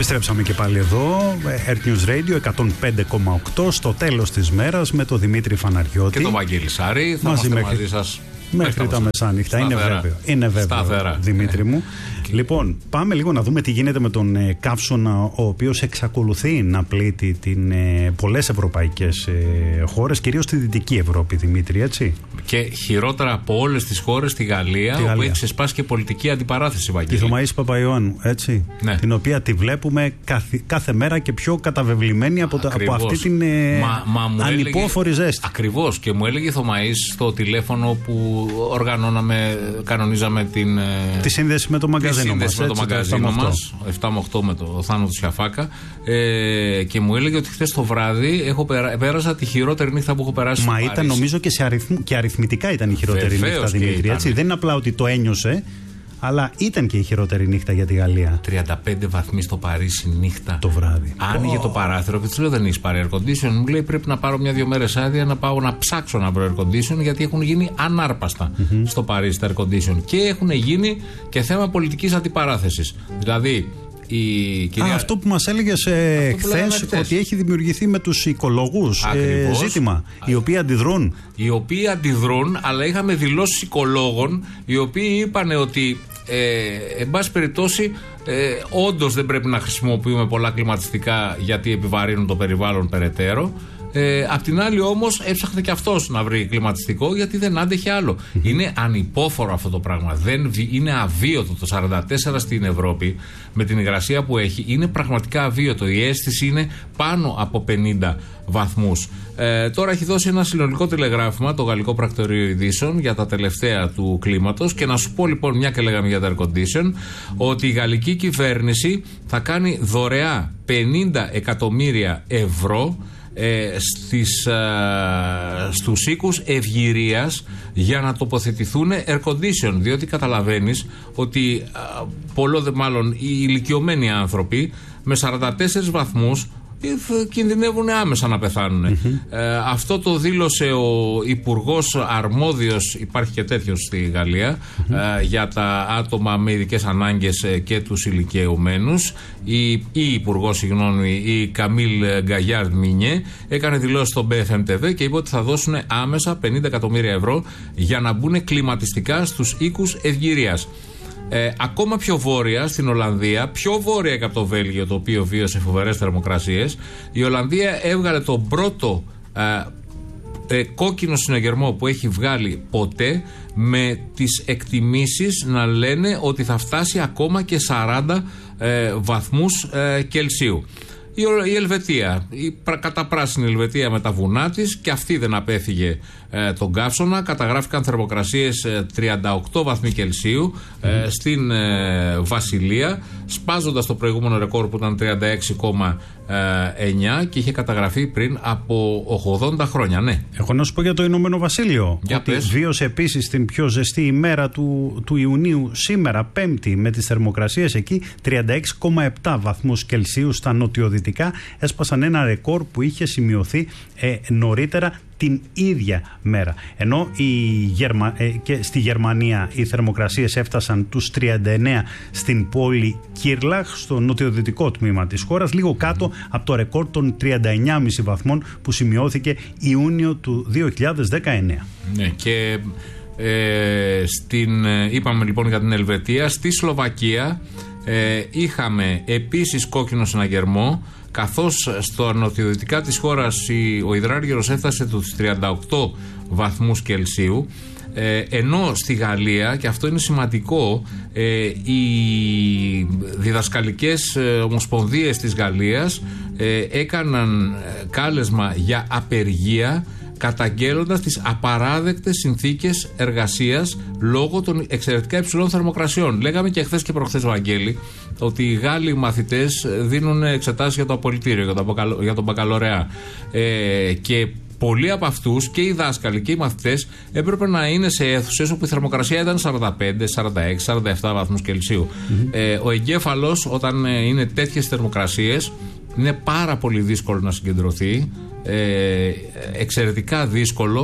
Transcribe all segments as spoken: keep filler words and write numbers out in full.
Επιστρέψαμε και πάλι εδώ, Earth News Radio εκατόν πέντε κόμμα οκτώ, στο τέλος της μέρας με τον Δημήτρη Φαναριώτη. Και τον Βαγγέλη Σάρη, θα μαζί είμαστε μέχρι, μαζί σας μέχρι τα μεσάνυχτα. Είναι βέβαιο, είναι βέβαιο, Δημήτρη μου. Λοιπόν, πάμε λίγο να δούμε τι γίνεται με τον ε, καύσωνα, ο οποίος εξακολουθεί να πλήττει την, ε, πολλές ευρωπαϊκές ε, χώρες, κυρίως στη Δυτική Ευρώπη, Δημήτρη, έτσι. Και χειρότερα από όλες τις χώρες, στη Γαλλία, όπου έχει ξεσπάσει και πολιτική αντιπαράθεση, Βαγγέλη. Τη Θωμαΐση Παπαϊωάννου, έτσι. Ναι. Την οποία τη βλέπουμε κάθε, κάθε μέρα και πιο καταβεβλημένη από, τα, από αυτή την ε, μα, μα ανυπόφορη έλεγε, ζέστη. Ακριβώς. Και μου έλεγε η Θωμαΐς στο τηλέφωνο που οργανώναμε, κανονίζαμε την. Τη σύνδεση με το μαγκαζίνο. Σύνδεση με το μαγκαζίνο μας, επτά με οκτώ με το Θάνο του Σιαφάκα, ε, και μου έλεγε ότι χθες το βράδυ έχω πέρα, πέρασα τη χειρότερη νύχτα που έχω περάσει. Μα ήταν, νομίζω, και, σε αριθμ, και αριθμητικά ήταν η χειρότερη Βεβαίως νύχτα, Δημήτρη. Έτσι. Δεν είναι απλά ότι το ένιωσε, αλλά ήταν και η χειρότερη νύχτα για τη Γαλλία. τριάντα πέντε βαθμοί στο Παρίσι νύχτα. Το βράδυ. Άνοιγε oh. το παράθυρο και του λέω: δεν έχει πάρει air condition. Μου λέει: πρέπει να πάρω μια-δύο μέρες άδεια να πάω να ψάξω να βρω air condition, γιατί έχουν γίνει ανάρπαστα mm-hmm. στο Παρίσι τα air condition. Και έχουν γίνει και θέμα πολιτικής αντιπαράθεσης. Δηλαδή. Η κυρία... Α, αυτό που μας έλεγες ε, χθες, ότι έχει δημιουργηθεί με τους οικολόγους ε, ζήτημα, Α, οι οποίοι αντιδρούν. Οι οποίοι αντιδρούν, αλλά είχαμε δηλώσεις οικολόγων, οι οποίοι είπαν ότι ε, εν πάση περιπτώσει ε, όντως δεν πρέπει να χρησιμοποιούμε πολλά κλιματιστικά, γιατί επιβαρύνουν το περιβάλλον περαιτέρω. Ε, απ' την άλλη όμως έψαχνε και αυτός να βρει κλιματιστικό, γιατί δεν άντεχε άλλο. Mm-hmm. Είναι ανυπόφορο αυτό το πράγμα. Δεν, είναι αβίωτο. Το σαράντα τέσσερα στην Ευρώπη, με την υγρασία που έχει, είναι πραγματικά αβίωτο. Η αίσθηση είναι πάνω από πενήντα βαθμούς. Ε, τώρα έχει δώσει ένα συνολικό τηλεγράφημα το Γαλλικό Πρακτορείο Ειδήσεων για τα τελευταία του κλίματος. Και να σου πω λοιπόν, μια και λέγαμε για τα air condition, ότι η γαλλική κυβέρνηση θα κάνει δωρεά πενήντα εκατομμύρια ευρώ Ε, στις, α, στους οίκους ευγυρίας για να τοποθετηθούν air condition, διότι καταλαβαίνεις ότι α, πολλό, μάλλον οι ηλικιωμένοι άνθρωποι με σαράντα τέσσερις βαθμούς κινδυνεύουν άμεσα να πεθάνουν. Mm-hmm. Ε, αυτό το δήλωσε ο υπουργός αρμόδιος, υπάρχει και τέτοιος στη Γαλλία, mm-hmm. ε, για τα άτομα με ειδικές ανάγκες και τους ηλικιωμένους. Η, η υπουργός, συγγνώμη, η Καμίλ Γκαγιάρντ Μινιέ, έκανε δηλώσει στο μπι εφ εμ τι βι και είπε ότι θα δώσουν άμεσα πενήντα εκατομμύρια ευρώ για να μπουν κλιματιστικά στους οίκους ευγυρίας. Ε, ακόμα πιο βόρεια, στην Ολλανδία, πιο βόρεια και από το Βέλγιο, το οποίο βίωσε φοβερές θερμοκρασίες, η Ολλανδία έβγαλε τον πρώτο ε, ε, κόκκινο συναγερμό που έχει βγάλει ποτέ, με τις εκτιμήσεις να λένε ότι θα φτάσει ακόμα και σαράντα ε, βαθμούς ε, Κελσίου. Η Ελβετία, η καταπράσινη Ελβετία με τα βουνά της, και αυτή δεν απέφυγε ε, τον καύσωνα. Καταγράφηκαν θερμοκρασίες ε, τριάντα οκτώ βαθμοί Κελσίου ε, στην ε, Βασιλεία, σπάζοντας το προηγούμενο ρεκόρ που ήταν τριάντα έξι κόμμα εννιά και είχε καταγραφεί πριν από ογδόντα χρόνια. Ναι. Έχω να σου πω για το Ηνωμένο Βασίλειο. Για ότι πες. Βίωσε επίσης την πιο ζεστή ημέρα του, του Ιουνίου σήμερα, Πέμπτη, με τις θερμοκρασίες εκεί τριάντα έξι κόμμα επτά βαθμούς Κελσίου στα νοτιοδυτικά. Έσπασαν ένα ρεκόρ που είχε σημειωθεί ε, νωρίτερα την ίδια μέρα. Ενώ η Γερμα... ε, και στη Γερμανία οι θερμοκρασίες έφτασαν τους τριάντα εννέα στην πόλη Κίρλαχ, στο νοτιοδυτικό τμήμα της χώρας, λίγο κάτω από το ρεκόρ των τριάντα εννέα κόμμα πέντε βαθμών που σημειώθηκε Ιούνιο του δύο χιλιάδες δεκαεννέα. Ναι, και ε, στην, είπαμε λοιπόν για την Ελβετία. Στη Σλοβακία ε, είχαμε επίσης κόκκινο συναγερμό, καθώς στο νοτιοδυτικά της χώρας ο υδράργυρος έφτασε τους τριάντα οκτώ βαθμούς Κελσίου, ε, ενώ στη Γαλλία, και αυτό είναι σημαντικό, ε, οι διδασκαλικές ε, ομοσπονδίες της Γαλλίας ε, έκαναν κάλεσμα για απεργία, καταγγέλλοντας τις απαράδεκτες συνθήκες εργασίας λόγω των εξαιρετικά υψηλών θερμοκρασιών. Λέγαμε και χθες και προχθές, Βαγγέλη, ότι οι Γάλλοι μαθητές δίνουν εξετάσεις για το απολυτήριο, για, το, για τον μπακαλωρεά. Ε, και πολλοί από αυτούς, και οι δάσκαλοι και οι μαθητές, έπρεπε να είναι σε αίθουσες όπου η θερμοκρασία ήταν σαράντα πέντε, σαράντα έξι, σαράντα επτά βαθμούς Κελσίου. Mm-hmm. Ε, ο εγκέφαλος, όταν είναι τέτοιες θερμοκρασίες, είναι πάρα πολύ δύσκολο να συγκεντρωθεί. Ε, εξαιρετικά δύσκολο,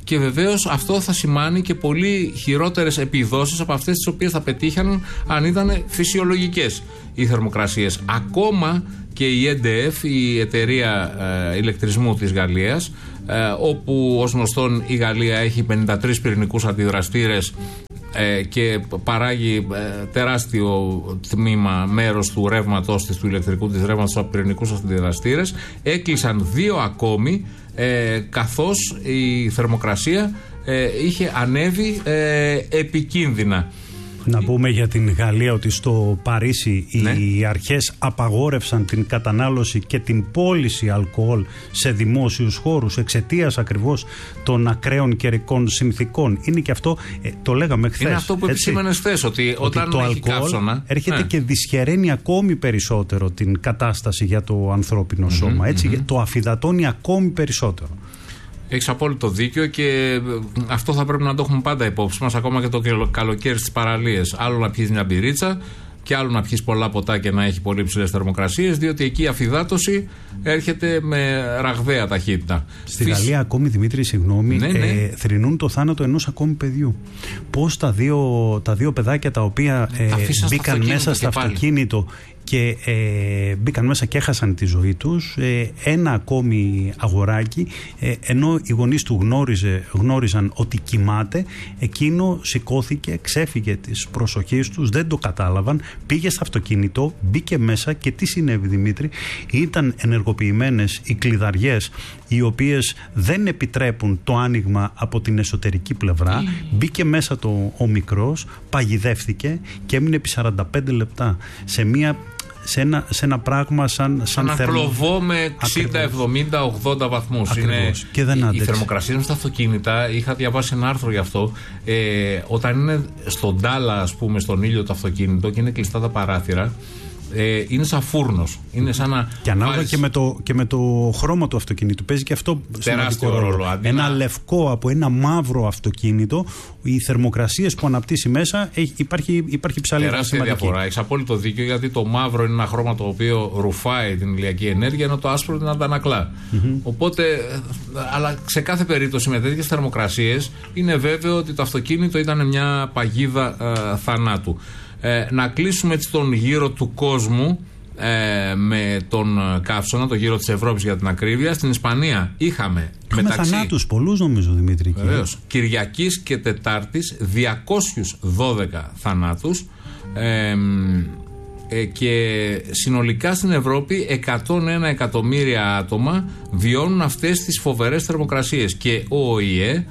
και βεβαίως αυτό θα σημάνει και πολύ χειρότερες επιδόσεις από αυτές τις οποίες θα πετύχαν αν ήταν φυσιολογικές οι θερμοκρασίες. Ακόμα και η ι ντι εφ, η εταιρεία ε, ηλεκτρισμού της Γαλλίας, ε, όπου ως γνωστόν η Γαλλία έχει πενήντα τρεις πυρηνικούς αντιδραστήρες ε, και παράγει ε, τεράστιο τμήμα, μέρος του ρεύματος της, του ηλεκτρικού της ρεύματος από πυρηνικούς αντιδραστήρες, έκλεισαν δύο ακόμη, ε, καθώς η θερμοκρασία ε, είχε ανέβει ε, επικίνδυνα. Να πούμε για την Γαλλία ότι στο Παρίσι ναι. οι αρχές απαγόρευσαν την κατανάλωση και την πώληση αλκοόλ σε δημόσιους χώρους εξαιτίας ακριβώς των ακραίων καιρικών συνθήκων. Είναι και αυτό, ε, το λέγαμε χθες. Είναι αυτό που επισήμανες χθες, ότι, ότι όταν το έχει αλκοόλ καύσωνα, έρχεται ναι. και δυσχεραίνει ακόμη περισσότερο την κατάσταση για το ανθρώπινο mm-hmm, σώμα. Έτσι, mm-hmm. το αφυδατώνει ακόμη περισσότερο. Έχεις απόλυτο δίκιο και αυτό θα πρέπει να το έχουμε πάντα υπόψη μας, ακόμα και το καλοκαίρι στις παραλίες. Άλλο να πιείς μια μπυρίτσα και άλλο να πιείς πολλά ποτά και να έχει πολύ ψηλές θερμοκρασίες, διότι εκεί η αφυδάτωση έρχεται με ραγδαία ταχύτητα. Στη Φυσ... Γαλλία ακόμη, Δημήτρη, συγγνώμη, ναι, ναι. Ε, θρηνούν το θάνατο ενός ακόμη παιδιού. Πώς τα δύο, τα δύο παιδάκια τα οποία ε, μπήκαν μέσα στο αυτοκίνητο και ε, μπήκαν μέσα και έχασαν τη ζωή τους, ε, ένα ακόμη αγοράκι, ε, ενώ οι γονείς του γνώριζε, γνώριζαν ότι κοιμάται, εκείνο σηκώθηκε, ξέφυγε της προσοχής τους, δεν το κατάλαβαν, πήγε στο αυτοκίνητο, μπήκε μέσα και τι συνέβη, Δημήτρη? Ήταν ενεργοποιημένες οι κλειδαριές, οι οποίες δεν επιτρέπουν το άνοιγμα από την εσωτερική πλευρά. Mm. Μπήκε μέσα το, ο μικρός, παγιδεύθηκε και έμεινε επί σαράντα πέντε λεπτά σε μια Σε ένα, σε ένα πράγμα σαν, σαν να θερμο... κλωβώ με εξήντα, εβδομήντα, ογδόντα βαθμούς. Είναι... Και δεν οι, οι θερμοκρασίες με στα αυτοκίνητα, είχα διαβάσει ένα άρθρο γι' αυτό, ε, όταν είναι στον τάλα, ας πούμε, στον ήλιο το αυτοκίνητο και είναι κλειστά τα παράθυρα, ε, είναι σαν φούρνος. Είναι σαν να και ανάλογα βάζεις... και, με το, και με το χρώμα του αυτοκίνητου. Παίζει και αυτό τεράστιο ρόλο. ρόλο. Ένα να... λευκό από ένα μαύρο αυτοκίνητο, οι θερμοκρασίες που αναπτύσσει μέσα, υπάρχει, υπάρχει ψαλίδα. Τεράστια διαφορά. Έχεις απόλυτο δίκιο, γιατί το μαύρο είναι ένα χρώμα το οποίο ρουφάει την ηλιακή ενέργεια, ενώ το άσπρο την αντανακλά. Mm-hmm. Οπότε, αλλά σε κάθε περίπτωση με τέτοιες θερμοκρασίες είναι βέβαιο ότι το αυτοκίνητο ήταν μια παγίδα ε, θανάτου. Ε, να κλείσουμε έτσι τον γύρο του κόσμου ε, με τον καύσωνα, το γύρο της Ευρώπης για την ακρίβεια. Στην Ισπανία είχαμε Έχουμε μεταξύ θανάτους πολλούς, νομίζω, Δημήτρη. Βεβαίως, Κυριακής και Τετάρτης διακόσιους δώδεκα θανάτους ε, ε, και συνολικά στην Ευρώπη εκατόν ένα εκατομμύρια άτομα βιώνουν αυτές τις φοβερές θερμοκρασίες και ο ΟΗΕ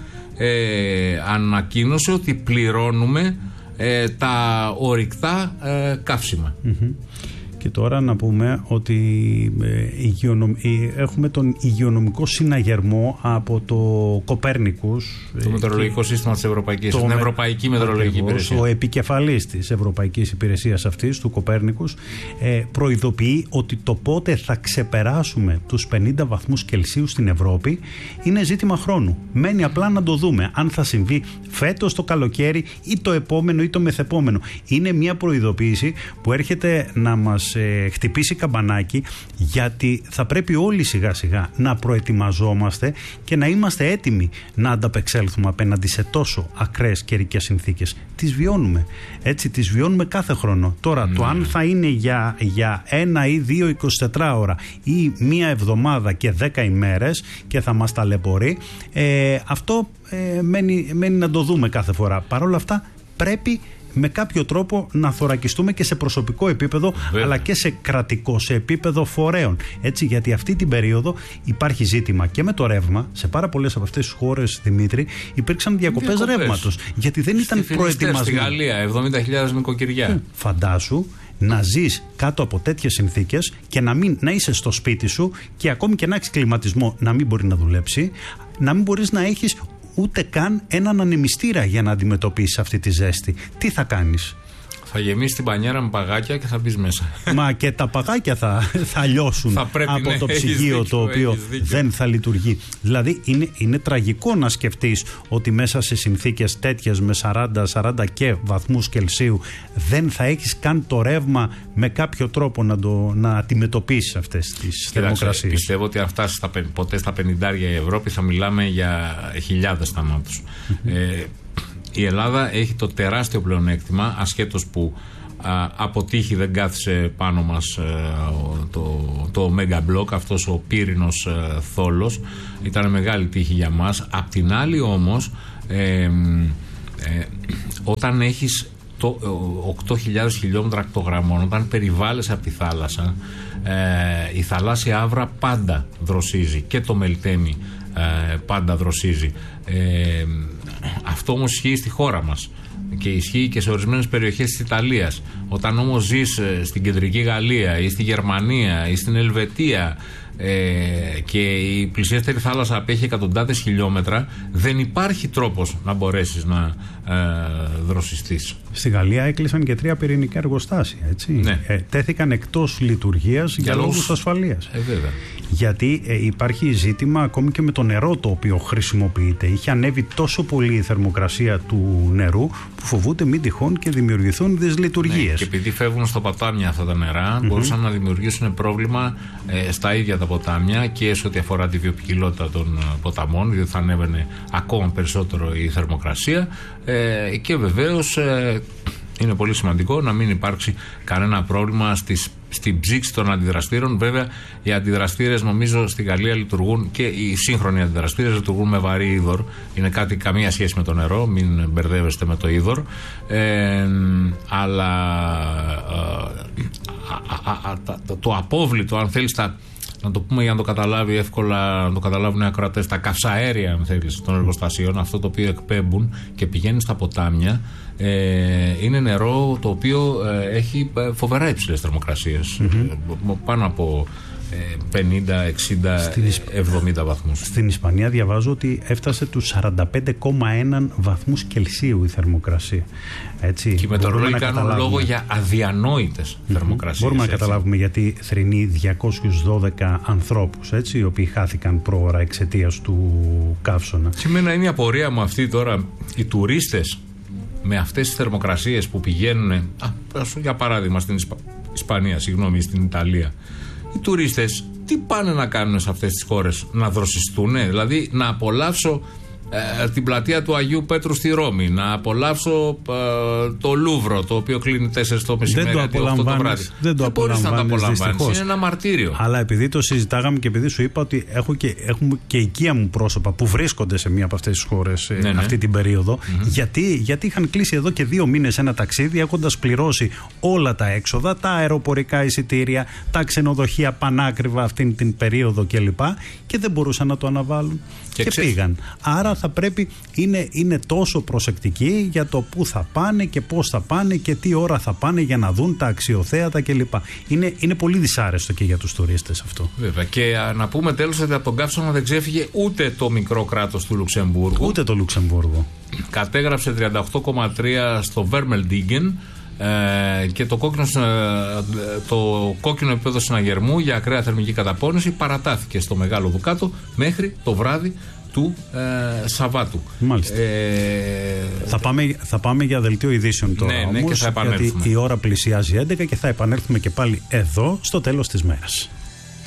ε, ανακοίνωσε ότι πληρώνουμε Ε, τα ορυκτά ε, καύσιμα. Mm-hmm. Και τώρα να πούμε ότι ε, υγειονομ... ε, έχουμε τον υγειονομικό συναγερμό από το Κοπέρνικους. Το ε, μετεωρολογικό σύστημα της Ευρωπαϊκής, την Ευρωπαϊκή Μετεωρολογική Υπηρεσία. Ο επικεφαλής της Ευρωπαϊκής Υπηρεσίας αυτής, του Κοπέρνικους, ε, προειδοποιεί ότι το πότε θα ξεπεράσουμε τους πενήντα βαθμούς Κελσίου στην Ευρώπη είναι ζήτημα χρόνου. Μένει απλά να το δούμε. Αν θα συμβεί φέτος το καλοκαίρι ή το επόμενο ή το μεθεπόμενο. Είναι μια προειδοποίηση που έρχεται να μας Ε, χτυπήσει καμπανάκι, γιατί θα πρέπει όλοι σιγά σιγά να προετοιμαζόμαστε και να είμαστε έτοιμοι να ανταπεξέλθουμε απέναντι σε τόσο ακραίες καιρικές συνθήκες. Τις βιώνουμε, έτσι, τις βιώνουμε κάθε χρόνο. Τώρα mm. το αν θα είναι για, για ένα ή δύο εικοσιτετράωρα ή μία εβδομάδα και δέκα ημέρες και θα μας ταλαιπωρεί, ε, αυτό ε, μένει, μένει να το δούμε κάθε φορά. Παρ' όλα αυτά πρέπει με κάποιο τρόπο να θωρακιστούμε και σε προσωπικό επίπεδο, Βέβαια. αλλά και σε κρατικό, σε επίπεδο φορέων. Έτσι, γιατί αυτή την περίοδο υπάρχει ζήτημα και με το ρεύμα. Σε πάρα πολλές από αυτές τις χώρες, Δημήτρη, υπήρξαν διακοπές ρεύματος. Γιατί δεν ήταν προετοιμασμένοι. Στη Γαλλία, εβδομήντα χιλιάδες νοικοκυριά. Φαντάσου να ζεις κάτω από τέτοιες συνθήκες και να, μην, να είσαι στο σπίτι σου και ακόμη και να έχεις κλιματισμό να μην μπορεί να δουλέψει, να μην μπορείς να έχεις ούτε καν έναν ανεμιστήρα για να αντιμετωπίσεις αυτή τη ζέστη. Τι θα κάνεις? Θα γεμίσει την πανιέρα με παγάκια και θα μπει μέσα. Μα και τα παγάκια θα, θα λιώσουν θα πρέπει, από ναι, το ψυγείο δίκιο, το οποίο δεν θα λειτουργεί. Δηλαδή είναι, είναι τραγικό να σκεφτείς ότι μέσα σε συνθήκες τέτοιες με σαράντα σαράντα και βαθμούς Κελσίου δεν θα έχεις καν το ρεύμα με κάποιο τρόπο να, το, να αντιμετωπίσεις αυτές τις θερμοκρασίες. Πιστεύω ότι αν φτάσει στα, ποτέ στα πενηντάρια η Ευρώπη θα μιλάμε για χιλιάδες θανάτους. ε, η Ελλάδα έχει το τεράστιο πλεονέκτημα, ασχέτως που α, από τύχη δεν κάθισε πάνω μας α, το, το Mega Block, αυτός ο πύρινος α, θόλος. Ήταν μεγάλη τύχη για μας. Απ' την άλλη όμως ε, ε, όταν έχεις το, οκτώ χιλιάδες χιλιόμετρα ακτογραμμών, όταν περιβάλλεσαι από τη θάλασσα, ε, η θαλάσσια άβρα πάντα δροσίζει και το Μελτέμι ε, πάντα δροσίζει. Ε, αυτό όμως ισχύει στη χώρα μας και ισχύει και σε ορισμένες περιοχές της Ιταλίας. Όταν όμως ζεις στην κεντρική Γαλλία ή στη Γερμανία ή στην Ελβετία ε, και η πλησιέστερη θάλασσα απέχει εκατοντάδες χιλιόμετρα, δεν υπάρχει τρόπος να μπορέσεις να ε, δροσιστείς. Στη Γαλλία έκλεισαν και τρία πυρηνικά εργοστάσια, έτσι. Ναι. Ε, τέθηκαν εκτός λειτουργίας για, για λόγους ασφαλείας. Ε, βέβαια. Γιατί ε, υπάρχει ζήτημα ακόμη και με το νερό το οποίο χρησιμοποιείται. Είχε ανέβει τόσο πολύ η θερμοκρασία του νερού που φοβούνται μην τυχόν και δημιουργηθούν δυσλειτουργίες. Ναι, και επειδή φεύγουν στα ποτάμια αυτά τα νερά, mm-hmm. μπορούσαν να δημιουργήσουν πρόβλημα ε, στα ίδια τα ποτάμια και σε ό,τι αφορά τη βιοποικιλότητα των ε, ποταμών, διότι θα ανέβαινε ακόμα περισσότερο η θερμοκρασία. Ε, και βεβαίως ε, είναι πολύ σημαντικό να μην υπάρξει κανένα πρόβλημα στις, στην ψήξη των αντιδραστήρων. Βέβαια, οι αντιδραστήρες νομίζω στη Γαλλία λειτουργούν και οι σύγχρονοι αντιδραστήρες λειτουργούν με βαρύ είδωρ. Είναι κάτι καμία σχέση με το νερό, μην μπερδεύεστε με το είδωρ. Ε, αλλά ε, α, α, α, α, το απόβλητο, αν θέλεις, τα, να το πούμε για να το καταλάβει εύκολα, να το καταλάβουν οι ακροατές, τα καυσαέρια, αν θέλεις, των εργοστασίων, αυτό το οποίο εκπέμπουν και πηγαίνει στα ποτάμια, ε, είναι νερό το οποίο ε, έχει φοβερά υψηλές θερμοκρασίες. Mm-hmm. Πάνω από ε, πενήντα, εξήντα, εβδομήντα βαθμούς. Στην Ισπανία διαβάζω ότι έφτασε τους σαράντα πέντε κόμμα ένα βαθμούς Κελσίου η θερμοκρασία. Έτσι, και οι μετεωρολόγοι κάνουν λόγο για αδιανόητες mm-hmm. θερμοκρασίες. Μπορούμε έτσι. να καταλάβουμε γιατί θρηνεί διακόσιους δώδεκα ανθρώπους, έτσι, οι οποίοι χάθηκαν πρόωρα εξαιτίας του καύσωνα. Σήμερα είναι η απορία μου αυτή τώρα, οι τουρίστες με αυτές τις θερμοκρασίες που πηγαίνουν, α, για παράδειγμα στην Ισπα... Ισπανία, συγγνώμη, στην Ιταλία, οι τουρίστες τι πάνε να κάνουν σε αυτές τις χώρες? Να δροσιστούν, δηλαδή να απολαύσω ε, την πλατεία του Αγίου Πέτρου στη Ρώμη, να απολαύσω ε, το Λούβρο, το οποίο κλείνει τέσσερις το μεσημέρι, οκτώ το βράδυ. Δεν το μπορείς να το απολαμβάνεις, δυστυχώς. Είναι ένα μαρτύριο. Αλλά επειδή το συζητάγαμε και επειδή σου είπα ότι έχω και, έχουμε και οικία μου πρόσωπα που βρίσκονται σε μία από αυτές τις χώρες ναι, ναι. αυτή την περίοδο, mm-hmm. γιατί, γιατί είχαν κλείσει εδώ και δύο μήνες ένα ταξίδι έχοντας πληρώσει όλα τα έξοδα, τα αεροπορικά εισιτήρια, τα ξενοδοχεία πανάκριβα αυτήν την περίοδο κλπ. Και δεν μπορούσαν να το αναβάλουν και, και πήγαν. Άρα θα πρέπει, είναι, είναι τόσο προσεκτικοί για το πού θα πάνε και πώς θα πάνε και τι ώρα θα πάνε για να δουν τα αξιοθέατα κλπ. Είναι, είναι πολύ δυσάρεστο και για τους τουρίστες αυτό. Βέβαια. Και α, να πούμε τέλος ότι από τον καύσωνα δεν ξέφυγε ούτε το μικρό κράτος του Λουξεμβούργου. Ούτε το Λουξεμβούργο. Κατέγραψε τριάντα οκτώ κόμμα τρία στο Βέρμελντίγκεν ε, και το κόκκινο, το κόκκινο επίπεδο συναγερμού για ακραία θερμική καταπώνηση παρατάθηκε στο Μεγάλο Δουκάτο μέχρι το βράδυ του ε, Σαββάτου. Μάλιστα. Ε, θα, πάμε, θα πάμε για δελτίο ειδήσεων τώρα, ναι, ναι, όμως, και θα επανέλθουμε. Γιατί η ώρα πλησιάζει έντεκα και θα επανέλθουμε και πάλι εδώ στο τέλος της μέρας.